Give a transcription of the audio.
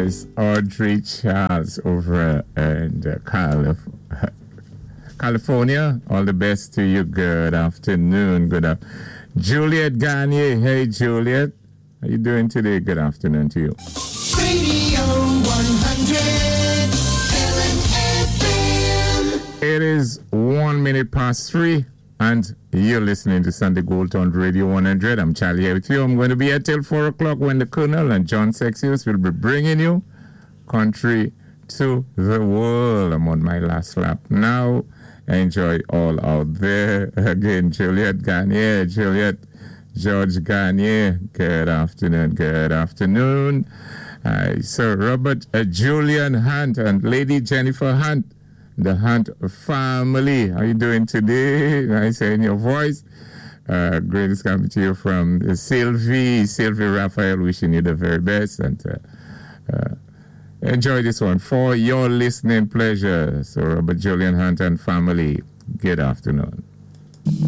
Yes, Audrey Charles over in California. All the best to you. Good afternoon. Juliet Garnier. Hey, Juliet. How you doing today? Good afternoon to you. Radio 100 LMFM. It is 1 minute past 3, and you're listening to Sunday Gold Town Radio 100. I'm Charlie here with you. I'm going to be here till 4 o'clock when the Colonel and John Sexius will be bringing you country to the world. I'm on my last lap now. Enjoy all out there. Again, Juliet Garnier, George Garnier. Good afternoon. Sir Robert Julian Hunt and Lady Jennifer Hunt, the Hunt family. How you doing today? Nice hearing your voice. Greatest coming to you from Sylvie Raphael, wishing you the very best, and enjoy this one for your listening pleasure. So Robert Julian Hunt and family, good afternoon.